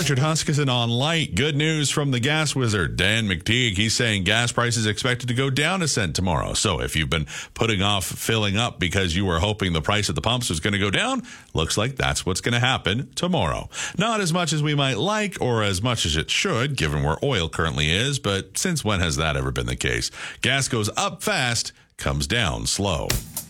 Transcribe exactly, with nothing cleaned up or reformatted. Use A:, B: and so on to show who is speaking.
A: Richard Huskisson on Light. Good news from the gas wizard, Dan McTeague. He's saying gas prices expected to go down a cent tomorrow. So if you've been putting off filling up because you were hoping the price at the pumps was going to go down, looks like that's what's going to happen tomorrow. Not as much as we might like or as much as it should, given where oil currently is, but since when has that ever been the case? Gas goes up fast, comes down slow.